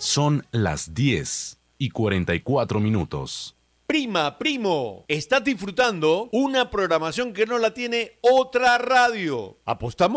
Son las 10:44. Prima, primo, estás disfrutando una programación que no la tiene otra radio. ¿Apostamos?